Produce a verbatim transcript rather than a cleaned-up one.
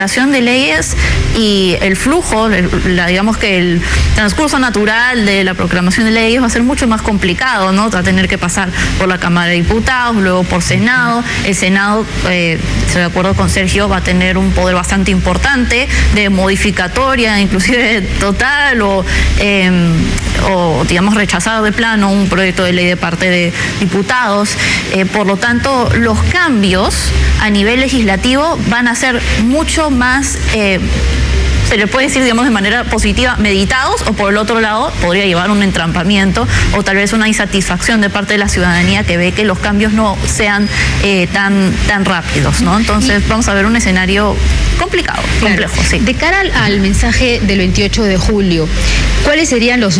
de leyes y el flujo, la, digamos que el transcurso natural de la proclamación de leyes va a ser mucho más complicado, ¿no? Va a tener que pasar por la Cámara de Diputados, luego por Senado. El Senado, eh, estoy de acuerdo con Sergio, va a tener un poder bastante importante de modificatoria, inclusive total, o, eh, o digamos rechazado de plano un proyecto de ley de parte de diputados. Eh, por lo tanto, los cambios a nivel legislativo van a ser mucho más, eh, se le puede decir, digamos, de manera positiva, meditados, o por el otro lado podría llevar un entrampamiento o tal vez una insatisfacción de parte de la ciudadanía que ve que los cambios no sean eh, tan, tan rápidos, ¿no? Entonces vamos a ver un escenario complicado, complejo, claro. Sí. De cara al, al mensaje del veintiocho de julio, ¿cuáles serían los